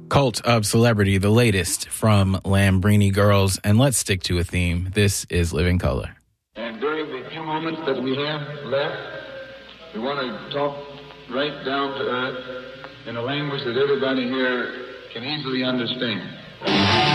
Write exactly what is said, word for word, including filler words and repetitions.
Cult of Celebrity, the latest from Lambrini Girls. And let's stick to a theme. This is Living Color. And during the few moments that we have left, we want to talk right down to earth in a language that everybody here can easily understand.